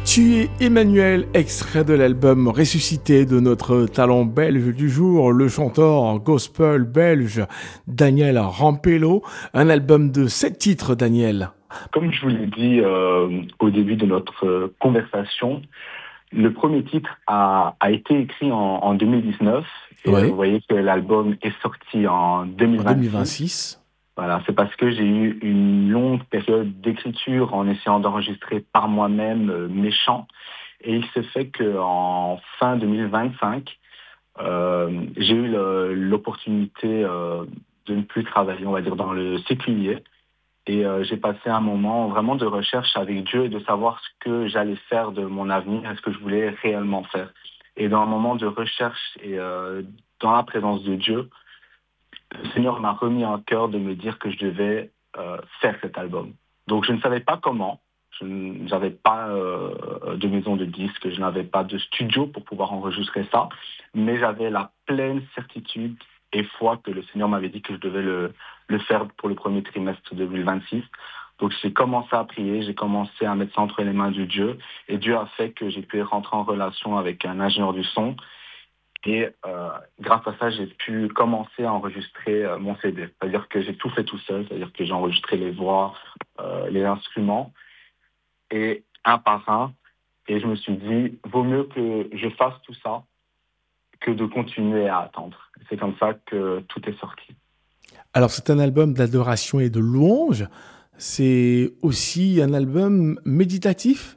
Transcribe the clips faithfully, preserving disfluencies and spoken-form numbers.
Tu es Emmanuel, extrait de l'album Ressuscité de notre talent belge du jour, le chanteur gospel belge Daniel Rampello. Un album de sept titres, Daniel. Comme je vous l'ai dit euh, au début de notre euh, conversation, le premier titre a, a été écrit en, en deux mille dix-neuf. Et Oui. vous voyez que l'album est sorti en deux mille vingt-six. En deux mille vingt-six. Voilà, c'est parce que j'ai eu une longue période d'écriture en essayant d'enregistrer par moi-même euh, mes chants. Et il se fait qu'en fin deux mille vingt-cinq, euh, j'ai eu le, l'opportunité euh, de ne plus travailler, on va dire, dans le séculier. Et euh, j'ai passé un moment vraiment de recherche avec Dieu et de savoir ce que j'allais faire de mon avenir et ce que je voulais réellement faire. Et dans un moment de recherche et euh, dans la présence de Dieu, le Seigneur m'a remis en cœur de me dire que je devais euh, faire cet album. Donc je ne savais pas comment, je n'avais pas euh, de maison de disques, je n'avais pas de studio pour pouvoir enregistrer ça, mais j'avais la pleine certitude et foi que le Seigneur m'avait dit que je devais le, le faire pour le premier trimestre deux mille vingt-six. Donc j'ai commencé à prier, j'ai commencé à mettre ça entre les mains de Dieu, et Dieu a fait que j'ai pu rentrer en relation avec un ingénieur du son. Et euh, grâce à ça, j'ai pu commencer à enregistrer euh, mon C D. C'est-à-dire que j'ai tout fait tout seul, c'est-à-dire que j'ai enregistré les voix, euh, les instruments, et un par un. Et je me suis dit, vaut mieux que je fasse tout ça que de continuer à attendre. C'est comme ça que tout est sorti. Alors, c'est un album d'adoration et de louange. C'est aussi un album méditatif.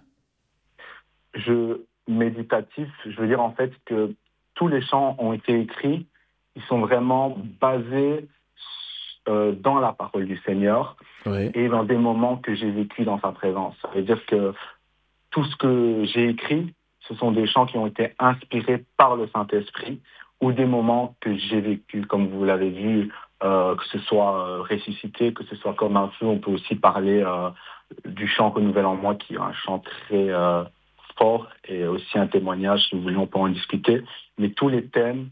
Je méditatif, je veux dire en fait que tous les chants ont été écrits, ils sont vraiment basés euh, dans la parole du Seigneur, oui, et dans des moments que j'ai vécu dans sa présence. Ça veut dire que tout ce que j'ai écrit, ce sont des chants qui ont été inspirés par le Saint-Esprit ou des moments que j'ai vécu, comme vous l'avez vu, euh, que ce soit euh, ressuscité, que ce soit comme un feu. On peut aussi parler euh, du chant Renouvelle en moi, qui est un chant très euh, fort et aussi un témoignage, si vous voulez, on peut en discuter. Mais tous les thèmes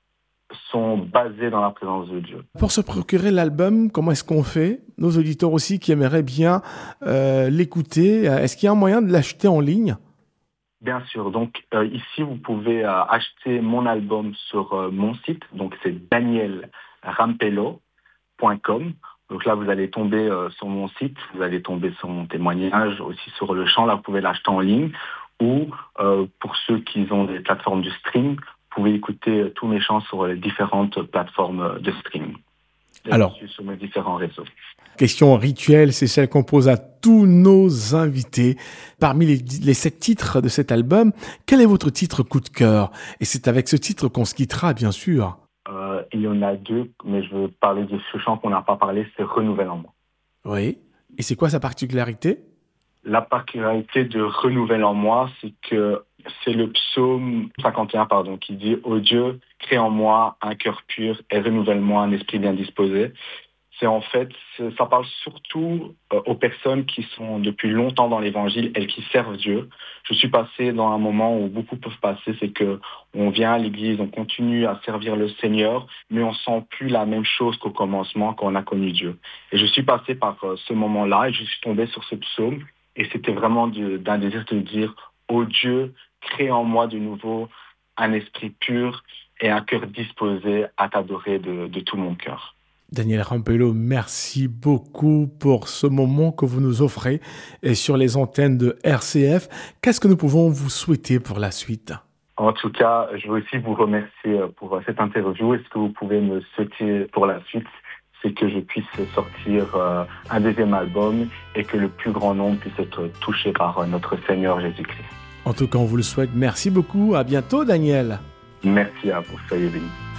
sont basés dans la présence de Dieu. Pour se procurer l'album, comment est-ce qu'on fait? Nos auditeurs aussi qui aimeraient bien euh, l'écouter, est-ce qu'il y a un moyen de l'acheter en ligne? Bien sûr. Donc euh, ici, vous pouvez euh, acheter mon album sur euh, mon site. Donc c'est daniel rampello point com. Donc là, vous allez tomber euh, sur mon site, vous allez tomber sur mon témoignage, aussi sur le chant. Là, vous pouvez l'acheter en ligne. Ou euh, pour ceux qui ont des plateformes de stream, vous pouvez écouter tous mes chants sur les différentes plateformes de streaming. Alors, sur mes différents réseaux. Question rituelle, c'est celle qu'on pose à tous nos invités. Parmi les, les sept titres de cet album, quel est votre titre coup de cœur? Et c'est avec ce titre qu'on se quittera, bien sûr. Euh, il y en a deux, mais je veux parler de ce chant qu'on n'a pas parlé, c'est Renouvelle en moi. Oui. Et c'est quoi sa particularité? La particularité de Renouvelle en moi, c'est que c'est le psaume cinquante et un, pardon, qui dit « Ô Dieu, crée en moi un cœur pur et renouvelle-moi un esprit bien disposé ». C'est en fait, ça parle surtout euh, aux personnes qui sont depuis longtemps dans l'évangile et qui servent Dieu. Je suis passé dans un moment où beaucoup peuvent passer, c'est que on vient à l'église, on continue à servir le Seigneur, mais on sent plus la même chose qu'au commencement quand on a connu Dieu. Et je suis passé par euh, ce moment-là et je suis tombé sur ce psaume et c'était vraiment de, d'un désir de dire « Ô Dieu, crée en moi de nouveau un esprit pur et un cœur disposé à t'adorer de, de tout mon cœur ». Daniel Rampello, merci beaucoup pour ce moment que vous nous offrez et sur les antennes de R C F. Qu'est-ce que nous pouvons vous souhaiter pour la suite? En tout cas, je veux aussi vous remercier pour cette interview. Et ce que vous pouvez me souhaiter pour la suite, c'est que je puisse sortir euh, un deuxième album et que le plus grand nombre puisse être touché par notre Seigneur Jésus-Christ. En tout cas, on vous le souhaite. Merci beaucoup. À bientôt, Daniel. Merci à vous. Soyez bénis.